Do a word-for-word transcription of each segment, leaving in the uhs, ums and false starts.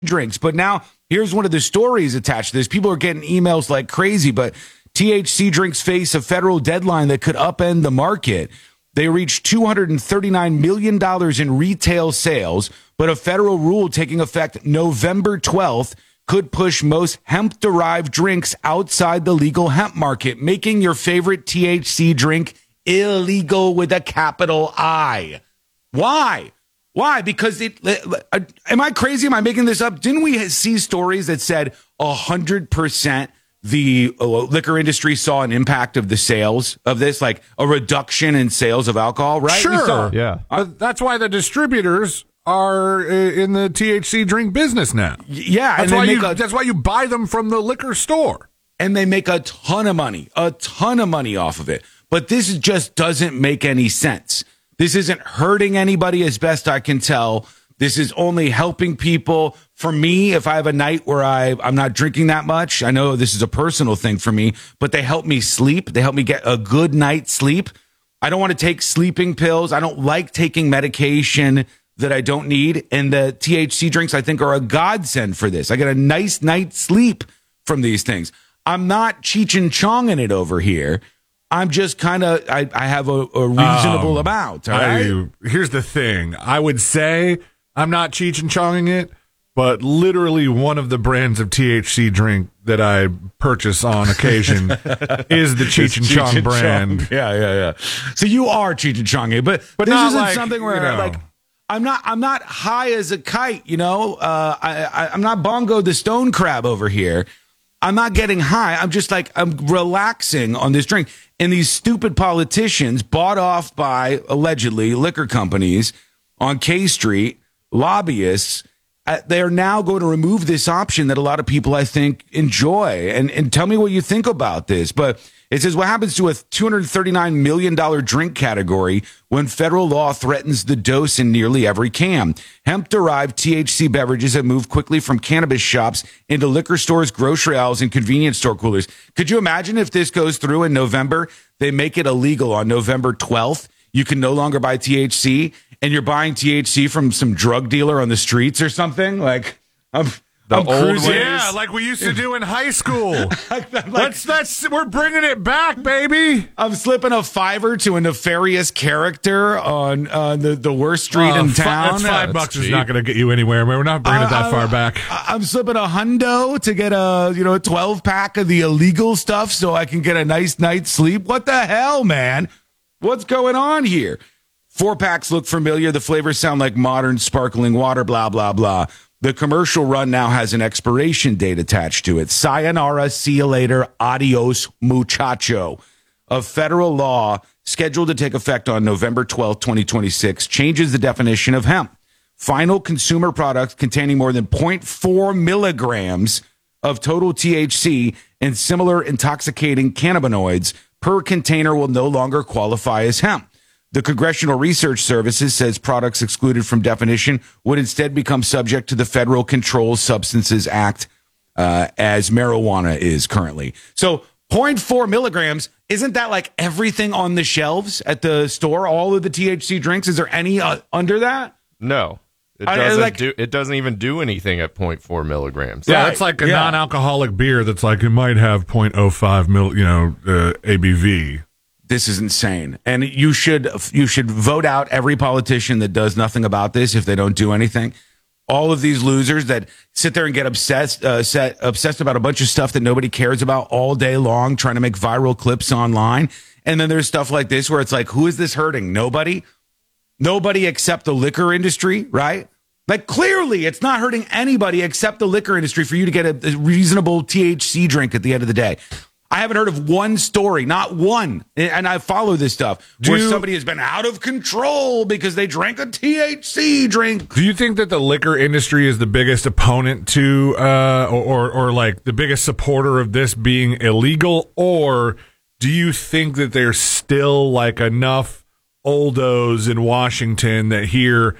drinks. But now here's one of the stories attached to this. People are getting emails like crazy, but T H C drinks face a federal deadline that could upend the market. They reached two hundred thirty-nine million dollars in retail sales, but a federal rule taking effect November twelfth could push most hemp-derived drinks outside the legal hemp market, making your favorite T H C drink illegal with a capital I. Why? Why? Because it, uh, am I crazy? Am I making this up? Didn't we see stories that said one hundred percent the uh, liquor industry saw an impact of the sales of this, like a reduction in sales of alcohol, right? Sure. Saw, yeah. Uh, that's why the distributors are in the T H C drink business now. Yeah. That's, why you, a, that's why you buy them from the liquor store. And they make a ton of money, a ton of money off of it. But this just doesn't make any sense. This isn't hurting anybody as best I can tell. This is only helping people. For me, if I have a night where I, I'm not drinking that much, I know this is a personal thing for me, but they help me sleep. They help me get a good night's sleep. I don't want to take sleeping pills. I don't like taking medication that I don't need. And the T H C drinks, I think, are a godsend for this. I get a nice night's sleep from these things. I'm not Cheech and Chonging it over here. I'm just kind of, I, I have a, a reasonable um, amount. All right? I, here's the thing. I would say I'm not Cheech and Chonging it, but literally one of the brands of T H C drink that I purchase on occasion is the Cheech and Chong and brand. Chong. Yeah, yeah, yeah. So you are Cheech and Chong it, but, but this not isn't like, something where, you know, like, I'm not, I'm not high as a kite, you know? Uh, I, I, I'm not Bongo the Stone Crab over here. I'm not getting high. I'm just like, I'm relaxing on this drink. And these stupid politicians bought off by, allegedly, liquor companies on K Street, lobbyists, uh, they are now going to remove this option that a lot of people, I think, enjoy. And, and tell me what you think about this. But it says, what happens to a two hundred thirty-nine million dollars drink category when federal law threatens the dose in nearly every can? Hemp-derived T H C beverages have moved quickly from cannabis shops into liquor stores, grocery aisles, and convenience store coolers. Could you imagine if this goes through in November? They make it illegal on November twelfth. You can no longer buy T H C, and you're buying T H C from some drug dealer on the streets or something? Like, I'm... The I'm old cruising. ways. Yeah, like we used to do in high school. like, Let's that's we're bringing it back, baby. I'm slipping a fiver to a nefarious character on uh, the the worst street uh, in fi- town. That's five uh, bucks is not going to get you anywhere. We're not bringing I, it that I, far back. I, I'm slipping a hundo to get a you know a twelve pack of the illegal stuff so I can get a nice night's sleep. What the hell, man? What's going on here? Four packs look familiar. The flavors sound like modern sparkling water. Blah blah blah. The commercial run now has an expiration date attached to it. Sayonara, see you later, adios, muchacho. A federal law scheduled to take effect on November twelfth, twenty twenty-six, changes the definition of hemp. Final consumer products containing more than zero point four milligrams of total T H C and similar intoxicating cannabinoids per container will no longer qualify as hemp. The Congressional Research Services says products excluded from definition would instead become subject to the Federal Controlled Substances Act, uh, as marijuana is currently. So zero point four milligrams, isn't that like everything on the shelves at the store? All of the T H C drinks? Is there any uh, under that? No. It I- I doesn't like- do. It doesn't even do anything at zero point four milligrams. Yeah, Right, it's like a yeah. non-alcoholic beer that's like it might have zero point zero five mil, you know, uh, A B V. This is insane. And you should you should vote out every politician that does nothing about this if they don't do anything. All of these losers that sit there and get obsessed uh, set, obsessed about a bunch of stuff that nobody cares about all day long, trying to make viral clips online. And then there's stuff like this where it's like, who is this hurting? Nobody? Nobody except the liquor industry, right? Like, clearly it's not hurting anybody except the liquor industry for you to get a, a reasonable T H C drink at the end of the day. I haven't heard of one story, not one, and I follow this stuff, Do where you- somebody has been out of control because they drank a T H C drink. Do you think that the liquor industry is the biggest opponent to, uh, or, or or like the biggest supporter of this being illegal, or do you think that there's still like enough oldos in Washington that hear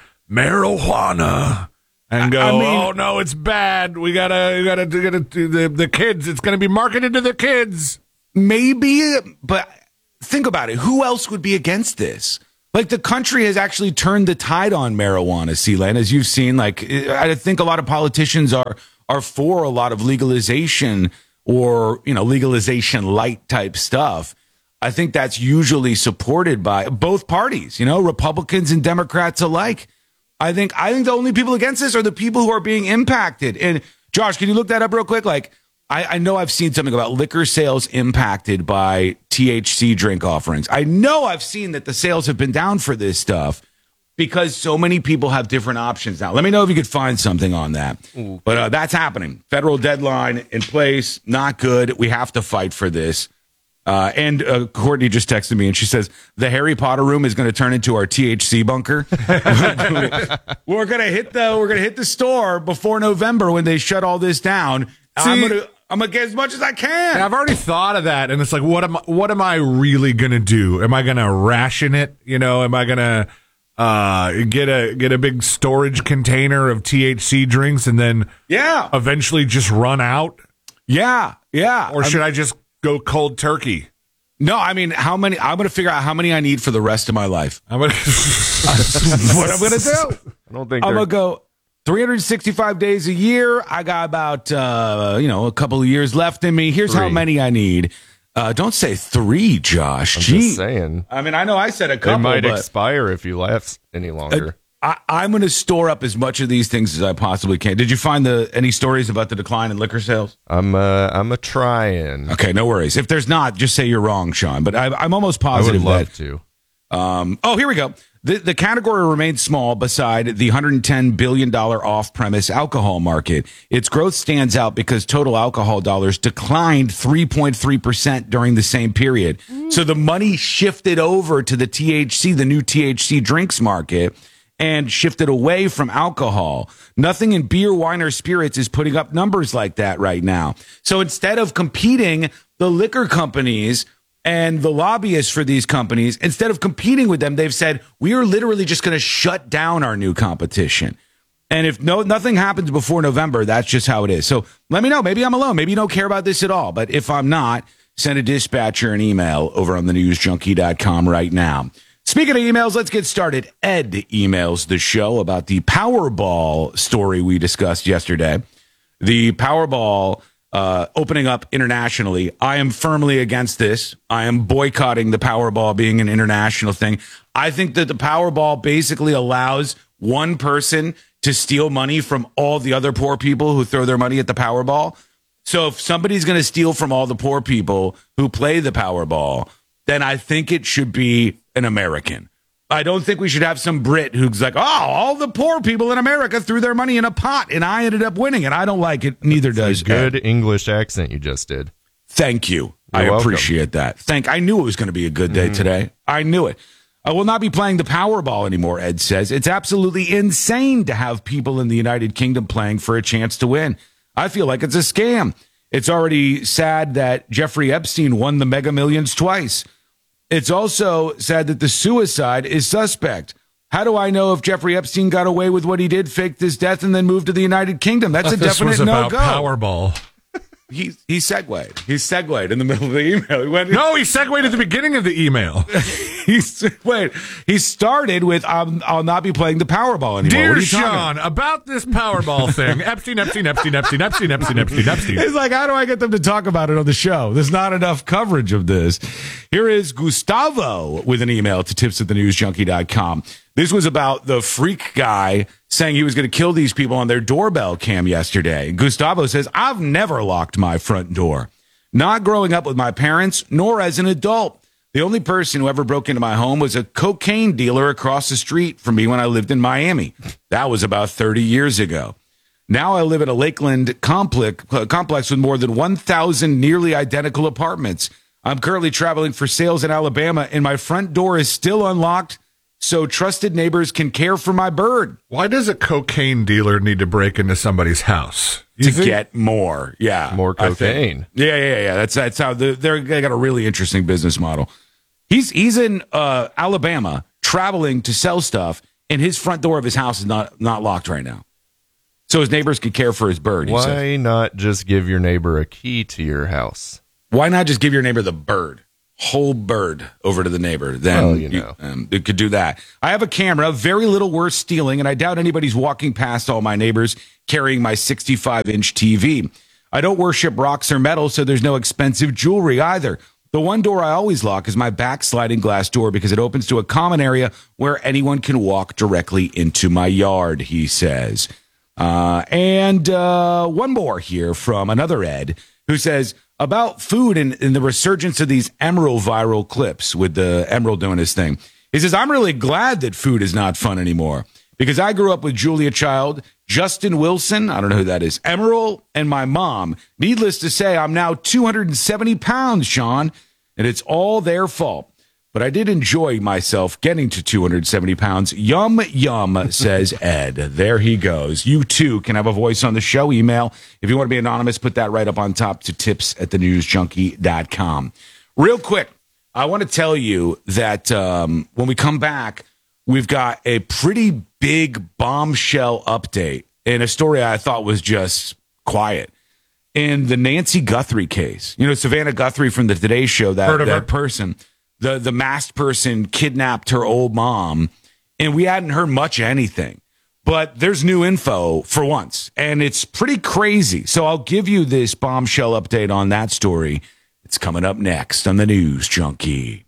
marijuana and go, I mean- oh no, it's bad. We gotta, we gotta, we gotta do the the kids. It's gonna be marketed to the kids. Maybe, but think about it. Who else would be against this? Like the country has actually turned the tide on marijuana, Sealand, as you've seen. Like I think a lot of politicians are are for a lot of legalization or, you know, legalization light type stuff. I think that's usually supported by both parties, you know, Republicans and Democrats alike. I think I think the only people against this are the people who are being impacted. And Josh, can you look that up real quick? Like I, I know I've seen something about liquor sales impacted by T H C drink offerings. I know I've seen that the sales have been down for this stuff because so many people have different options now. Let me know if you could find something on that. Ooh. But uh, that's happening. Federal deadline in place. Not good. We have to fight for this. Uh, and uh, Courtney just texted me and she says, the Harry Potter room is going to turn into our T H C bunker. we're going to hit the, we're going to hit the store before November when they shut all this down. See, I'm going to, I'm going to get as much as I can. I've already thought of that. And it's like, what am, what am I really going to do? Am I going to ration it? You know, am I going to, uh, get a, get a big storage container of T H C drinks and then yeah, eventually just run out? Yeah. Yeah. Or should I, mean, I just go cold turkey? No, I mean, how many? I'm going to figure out how many I need for the rest of my life. I'm gonna what I'm going to do? I don't think I'm going to go three hundred sixty-five days a year. I got about, uh, you know, a couple of years left in me. Here's three. How many I need. Uh, don't say three, Josh. I'm Gee. just saying. I mean, I know I said a couple. They might but expire if you last any longer. Uh, I, I'm going to store up as much of these things as I possibly can. Did you find the any stories about the decline in liquor sales? I'm uh, I'm a trying. Okay, no worries. If there's not, just say you're wrong, Sean. But I, I'm almost positive I would love that, to. Um, oh, here we go. The the category remains small beside the one hundred ten billion dollars off-premise alcohol market. Its growth stands out because total alcohol dollars declined three point three percent during the same period. Mm. So the money shifted over to the T H C, the new T H C drinks market, and shifted away from alcohol. Nothing in beer, wine, or spirits is putting up numbers like that right now. So instead of competing, the liquor companies and the lobbyists for these companies, instead of competing with them, they've said, we are literally just going to shut down our new competition. And if no nothing happens before November, that's just how it is. So let me know. Maybe I'm alone. Maybe you don't care about this at all. But if I'm not, send a dispatcher an email over on the news junkie dot com right now. Speaking of emails, let's get started. Ed emails the show about the Powerball story we discussed yesterday. The Powerball uh, opening up internationally. I am firmly against this. I am boycotting the Powerball being an international thing. I think that the Powerball basically allows one person to steal money from all the other poor people who throw their money at the Powerball. So if somebody's going to steal from all the poor people who play the Powerball, then I think it should be an American. I don't think we should have some Brit who's like, oh, all the poor people in America threw their money in a pot and I ended up winning it. I don't like it. Neither does a good Ed. English accent you just did. Thank you. You're I welcome. appreciate that. Thank. I knew it was going to be a good day mm. today. I knew it. I will not be playing the Powerball anymore, Ed says. It's absolutely insane to have people in the United Kingdom playing for a chance to win. I feel like it's a scam. It's already sad that Jeffrey Epstein won the Mega Millions twice. It's also sad that the suicide is suspect. How do I know if Jeffrey Epstein got away with what he did, faked his death, and then moved to the United Kingdom? That's a this definite was no about go. Powerball. He he segued. He segued in the middle of the email. He went, no, he segued at the beginning of the email. He's wait. He started with um, "I'll not be playing the Powerball anymore." Dear Sean, about this Powerball thing, Epstein, Epstein, Epstein, Epstein, Epstein, Epstein, Epstein, Epstein. It's like, how do I get them to talk about it on the show? There's not enough coverage of this. Here is Gustavo with an email to tips at the news junkie dot com. This was about the freak guy saying he was going to kill these people on their doorbell cam yesterday. Gustavo says, I've never locked my front door. Not growing up with my parents, nor as an adult. The only person who ever broke into my home was a cocaine dealer across the street from me when I lived in Miami. That was about thirty years ago. Now I live in a Lakeland complex, complex with more than one thousand nearly identical apartments. I'm currently traveling for sales in Alabama, and my front door is still unlocked, so trusted neighbors can care for my bird. Why does a cocaine dealer need to break into somebody's house? You to think? Get more, yeah. More cocaine. Yeah, yeah, yeah. That's that's how they're, they're, they got a really interesting business model. He's he's in uh, Alabama traveling to sell stuff, and his front door of his house is not, not locked right now. So his neighbors can care for his bird. He Why says. not just give your neighbor a key to your house? Why not just give your neighbor the bird? whole bird over to the neighbor, then Well, you know. you, um, it could do that. I have a camera, very little worth stealing, and I doubt anybody's walking past all my neighbors carrying my sixty-five inch T V. I don't worship rocks or metal, so there's no expensive jewelry either. The one door I always lock is my back sliding glass door because it opens to a common area where anyone can walk directly into my yard, he says. Uh, and uh, one more here from another Ed who says, about food and, and the resurgence of these Emerald viral clips with the Emerald doing his thing. He says, I'm really glad that food is not fun anymore because I grew up with Julia Child, Justin Wilson, I don't know who that is, Emerald, and my mom. Needless to say, I'm now two hundred seventy pounds, Sean, and it's all their fault. But I did enjoy myself getting to two hundred seventy pounds. Yum, yum, says Ed. There he goes. You, too, can have a voice on the show. Email. If you want to be anonymous, put that right up on top to tips at the news junkie dot com. Real quick, I want to tell you that um, when we come back, we've got a pretty big bombshell update in a story I thought was just quiet. In the Nancy Guthrie case. You know, Savannah Guthrie from the Today Show, that, Heard of that her. person. The the masked person kidnapped her old mom, and we hadn't heard much of anything. But there's new info for once, and it's pretty crazy. So I'll give you this bombshell update on that story. It's coming up next on the News Junkie.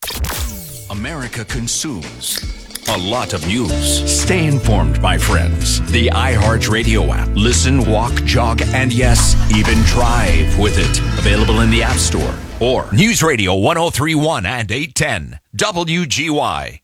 America consumes a lot of news. Stay informed, my friends. The iHeartRadio app. Listen, walk, jog, and yes, even drive with it. Available in the App Store or News Radio one oh three point one and eight ten W G Y.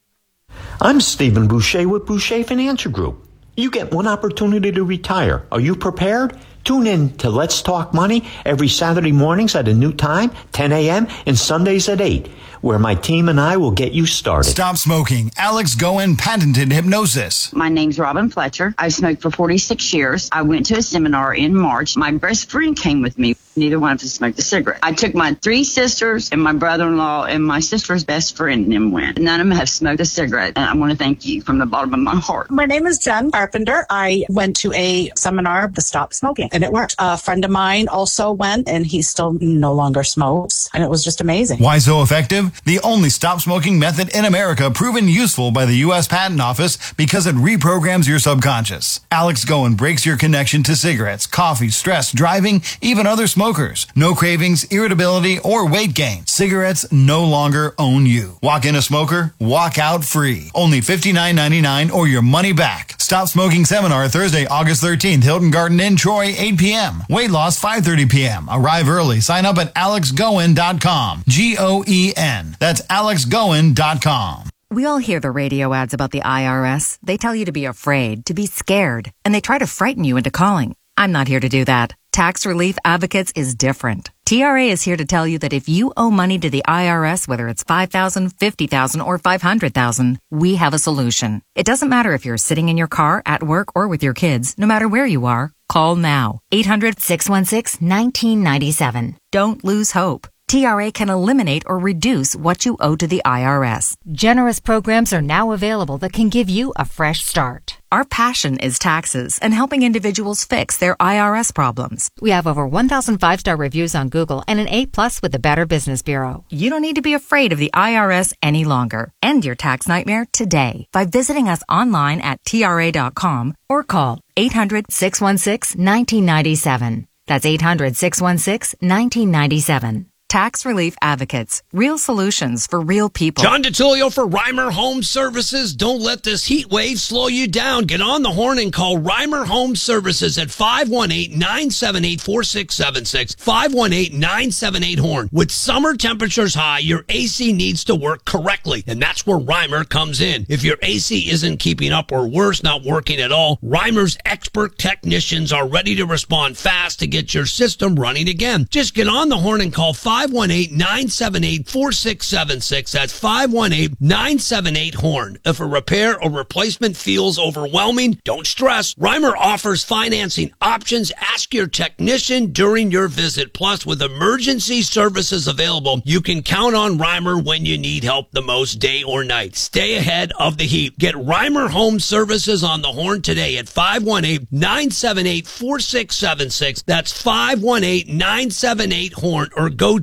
I'm Stephen Boucher with Boucher Financial Group. You get one opportunity to retire. Are you prepared? Tune in to Let's Talk Money every Saturday mornings at a new time, ten a.m., and Sundays at eight, where my team and I will get you started. Stop smoking. Alex Goen patented hypnosis. My name's Robin Fletcher. I've smoked for forty-six years. I went to a seminar in March. My best friend came with me. Neither one of us smoked a cigarette. I took my three sisters and my brother-in-law and my sister's best friend and them went. None of them have smoked a cigarette. And I want to thank you from the bottom of my heart. My name is Jen Carpenter. I went to a seminar to stop smoking, and it worked. A friend of mine also went, and he still no longer smokes, and it was just amazing. Why so effective? The only stop smoking method in America proven useful by the U S Patent Office because it reprograms your subconscious. Alex Goen breaks your connection to cigarettes, coffee, stress, driving, even other smokers. No cravings, irritability, or weight gain. Cigarettes no longer own you. Walk in a smoker, walk out free. Only fifty-nine ninety-nine or your money back. Stop Smoking Seminar Thursday, August thirteenth, Hilton Garden Inn, Troy, eight p.m. Weight loss, five thirty p.m. Arrive early. Sign up at alex goen dot com. G O E N. That's alex goen dot com. We all hear the radio ads about the I R S. They tell you to be afraid, to be scared, and they try to frighten you into calling. I'm not here to do that. Tax Relief Advocates is different. T R A is here to tell you that if you owe money to the I R S, whether it's five thousand dollars, fifty thousand dollars, or five hundred thousand dollars, we have a solution. It doesn't matter if you're sitting in your car, at work, or with your kids. No matter where you are, call now. eight hundred, six one six, one nine nine seven. Don't lose hope. T R A can eliminate or reduce what you owe to the I R S. Generous programs are now available that can give you a fresh start. Our passion is taxes and helping individuals fix their I R S problems. We have over one thousand five-star reviews on Google and an A plus with the Better Business Bureau. You don't need to be afraid of the I R S any longer. End your tax nightmare today by visiting us online at T R A dot com or call eight hundred, six one six, one nine nine seven. That's eight hundred, six one six, one nine nine seven. Tax Relief Advocates. Real solutions for real people. John DeTilio for Reimer Home Services. Don't let this heat wave slow you down. Get on the horn and call Reimer Home Services at five one eight, nine seven eight, four six seven six. five one eight, nine seven eight, horn. With summer temperatures high, your A C needs to work correctly, and that's where Reimer comes in. If your A C isn't keeping up or worse, not working at all, Reimer's expert technicians are ready to respond fast to get your system running again. Just get on the horn and call five one eight, nine seven eight, four six seven six. That's five one eight, nine seven eight, horn. If a repair or replacement feels overwhelming, don't stress. Reimer offers financing options. Ask your technician during your visit. Plus, with emergency services available, you can count on Reimer when you need help the most, day or night. Stay ahead of the heat. Get Reimer Home Services on the horn today at five one eight, nine seven eight, four six seven six. That's five one eight, nine seven eight, horn, or go to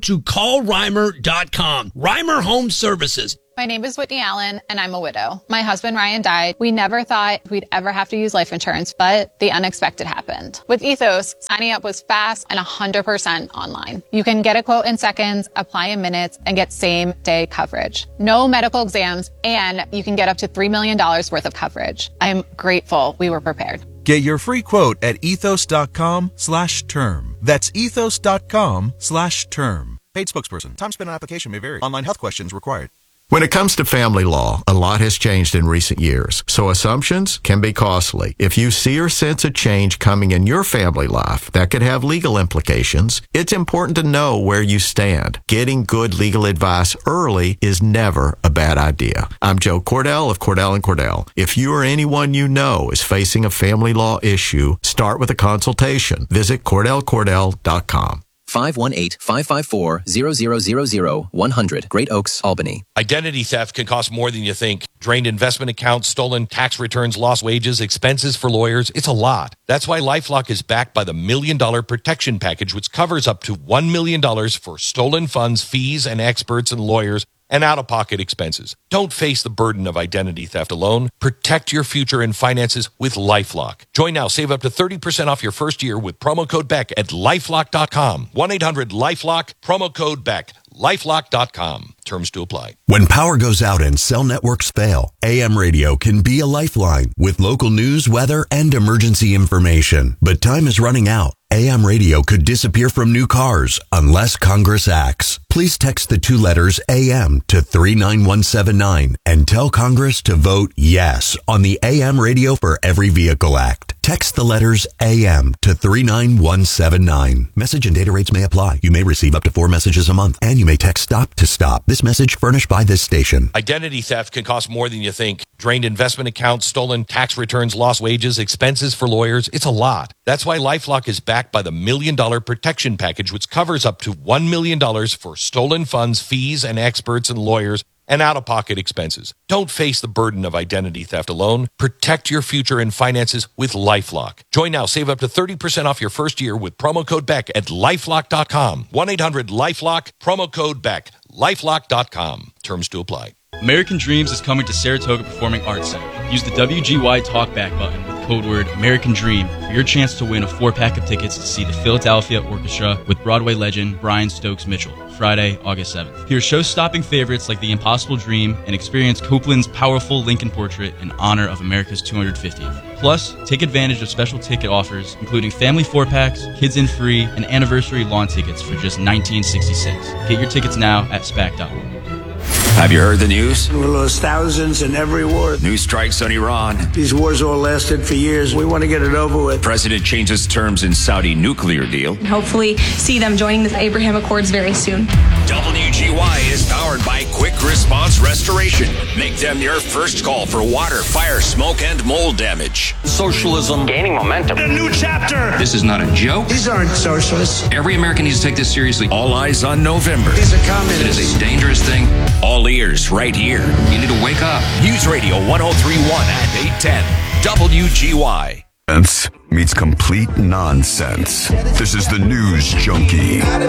to call reimer dot com. Reimer Home Services. My name is Whitney Allen, and I'm a widow. My husband, Ryan, died. We never thought we'd ever have to use life insurance, but the unexpected happened. With Ethos, signing up was fast and one hundred percent online. You can get a quote in seconds, apply in minutes, and get same-day coverage. No medical exams, and you can get up to three million dollars worth of coverage. I'm grateful we were prepared. Get your free quote at ethos.com slash term. That's ethos.com slash term. Paid spokesperson. Time spent on application may vary. Online health questions required. When it comes to family law, a lot has changed in recent years, so assumptions can be costly. If you see or sense a change coming in your family life that could have legal implications, it's important to know where you stand. Getting good legal advice early is never a bad idea. I'm Joe Cordell of Cordell and Cordell. If you or anyone you know is facing a family law issue, start with a consultation. Visit cordell cordell dot com. five one eight, five five four, zero zero zero zero, one hundred, Great Oaks, Albany. Identity theft can cost more than you think. Drained investment accounts, stolen tax returns, lost wages, expenses for lawyers. It's a lot. That's why LifeLock is backed by the Million Dollar Protection Package, which covers up to one million dollars for stolen funds, fees, and experts and lawyers, and out-of-pocket expenses. Don't face the burden of identity theft alone. Protect your future and finances with LifeLock. Join now. Save up to thirty percent off your first year with promo code Beck at lifelock dot com. one eight hundred lifelock, promo code Beck. lifelock dot com. Terms to apply. When power goes out and cell networks fail, A M radio can be a lifeline with local news, weather, and emergency information. But time is running out. A M radio could disappear from new cars unless Congress acts. Please text the two letters A M to three nine one seven nine and tell Congress to vote yes on the A M Radio for Every Vehicle Act. Text the letters A M to three nine one seven nine. Message and data rates may apply. You may receive up to four messages a month, and you may text STOP to STOP. This message furnished by this station. Identity theft can cost more than you think. Drained investment accounts, stolen tax returns, lost wages, expenses for lawyers. It's a lot. That's why LifeLock is backed by the Million Dollar Protection Package, which covers up to one million dollars for stolen funds, fees, and experts and lawyers, and out-of-pocket expenses. Don't face the burden of identity theft alone. Protect your future and finances with LifeLock. Join now. Save up to thirty percent off your first year with promo code Beck at lifelock dot com. one eight hundred lifelock, promo code Beck. lifelock dot com. Terms to apply. American Dreams is coming to Saratoga Performing Arts Center. Use the W G Y Talkback button with code word American Dream for your chance to win a four-pack of tickets to see the Philadelphia Orchestra with Broadway legend Brian Stokes Mitchell, Friday, August seventh. Hear show-stopping favorites like The Impossible Dream and experience Copeland's powerful Lincoln Portrait in honor of America's two hundred fiftieth. Plus, take advantage of special ticket offers, including family four-packs, kids in free, and anniversary lawn tickets for just nineteen sixty-six. Get your tickets now at spac dot org. Have you heard the news? We lost thousands in every war. New strikes on Iran. These wars all lasted for years. We want to get it over with. President changes terms in Saudi nuclear deal. And hopefully see them joining the Abraham Accords very soon. W G Y is powered by Quick Response Restoration. Make them your first call for water, fire, smoke, and mold damage. Socialism gaining momentum. A new chapter. This is not a joke. These aren't socialists. Every American needs to take this seriously. All eyes on November. These are communists. It is a dangerous thing. All ears right here. You need to wake up. News Radio one oh three point one and eight ten. W G Y. Meets complete nonsense. This is the News Junkie.